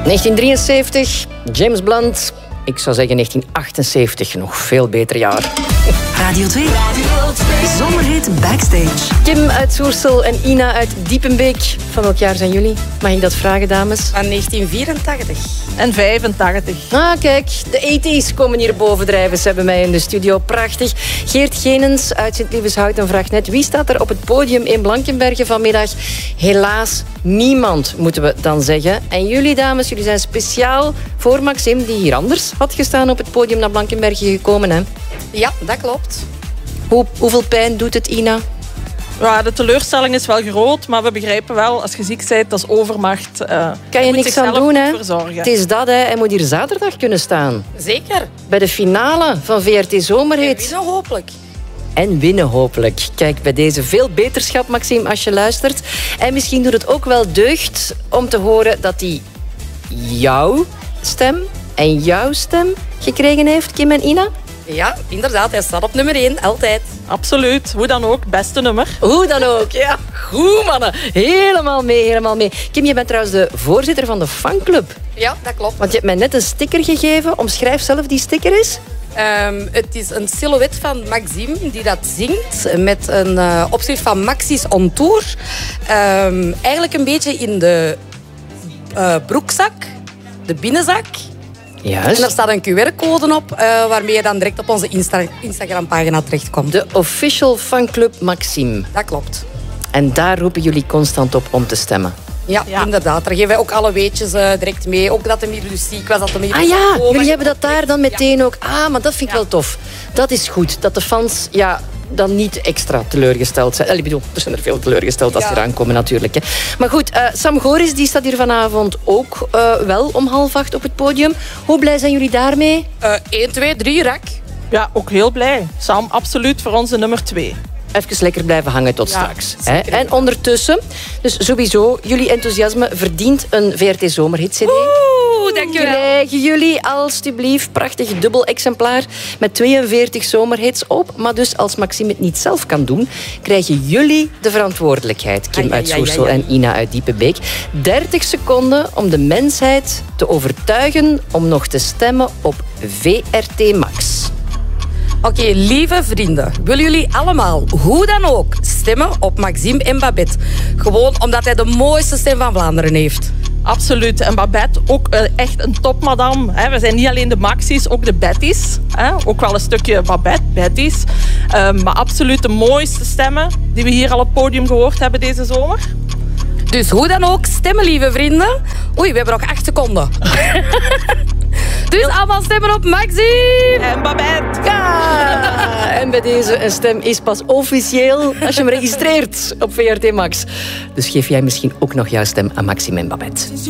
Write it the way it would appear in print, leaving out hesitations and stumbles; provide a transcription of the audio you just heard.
1973, James Blunt. Ik zou zeggen 1978, nog veel beter jaar. Radio 2, Zomerhit Backstage. Kim uit Soersel en Ina uit Diepenbeek. Van welk jaar zijn jullie? Mag ik dat vragen, dames? Van 1984. En 85. Ah, kijk, de 80's komen hier bovendrijven. Ze hebben mij in de studio. Prachtig. Geert Genens uit Sint-Lieveshouten vraagt net... Wie staat er op het podium in Blankenberge vanmiddag? Helaas niemand, moeten we dan zeggen. En jullie, dames, jullie zijn speciaal voor Maxime... die hier anders had gestaan op het podium naar Blankenberge gekomen, hè? Ja, dat klopt. Hoeveel pijn doet het, Ina? Ja, de teleurstelling is wel groot, maar we begrijpen wel, als je ziek bent, dat is overmacht. Kan je niks aan doen, hè? Verzorgen. Het is dat, hè. Hij moet hier zaterdag kunnen staan. Zeker. Bij de finale van VRT Zomerhit. En hopelijk. En winnen, hopelijk. Kijk, bij deze veel beterschap, Maxime, als je luistert. En misschien doet het ook wel deugd om te horen dat hij jouw stem en jouw stem gekregen heeft, Kim en Ina. Ja, inderdaad. Hij staat op nummer 1, altijd. Absoluut. Hoe dan ook, beste nummer. Hoe dan ook, ja. Goed, mannen. Helemaal mee, helemaal mee. Kim, je bent trouwens de voorzitter van de fanclub. Ja, dat klopt. Want je hebt mij net een sticker gegeven. Omschrijf zelf die sticker eens. Het is een silhouet van Maxime die dat zingt met een opschrift van Maxis on Tour. Eigenlijk een beetje in de broekzak, de binnenzak. Juist. En daar staat een QR-code op waarmee je dan direct op onze Instagram-pagina terechtkomt. De official fanclub Maxime. Dat klopt. En daar roepen jullie constant op om te stemmen. Ja, inderdaad. Daar geven wij ook alle weetjes direct mee. Ook dat hem hier dus ziek was. Dat hem hier Ah ja, jullie hebben dat daar dan meteen ook. Ah, maar dat vind ik wel tof. Dat is goed. Dat de fans dan niet extra teleurgesteld zijn. Ik bedoel, er zijn er veel teleurgesteld als ze eraan komen natuurlijk. Hè. Maar goed, Sam Goris die staat hier vanavond ook wel om 7:30 op het podium. Hoe blij zijn jullie daarmee? 1, 2, 3, rak. Ja, ook heel blij. Sam, absoluut voor ons de nummer 2. Even lekker blijven hangen tot straks. Hè? En ondertussen, dus sowieso, jullie enthousiasme verdient een VRT Zomerhit CD. Dankjewel. Krijgen jullie alstublieft prachtig dubbel exemplaar met 42 zomerhits op. Maar dus als Maxime het niet zelf kan doen, krijgen jullie de verantwoordelijkheid. Kim uit Soersel en Ina uit Diepenbeek. 30 seconden om de mensheid te overtuigen om nog te stemmen op VRT Max. Oké, lieve vrienden, willen jullie allemaal, hoe dan ook, stemmen op Maxime en Babette? Gewoon omdat hij de mooiste stem van Vlaanderen heeft. Absoluut. En Babette, ook echt een topmadam. We zijn niet alleen de Maxis, ook de Betty's. Ook wel een stukje Babette, Betty's. Maar absoluut de mooiste stemmen die we hier al op het podium gehoord hebben deze zomer. Dus hoe dan ook, stemmen, lieve vrienden. Oei, we hebben nog 8 seconden. Dus allemaal stemmen op Maxime! En Babette! Ja! En bij deze, een stem is pas officieel als je hem registreert op VRT Max. Dus geef jij misschien ook nog jouw stem aan Maxime en Babette.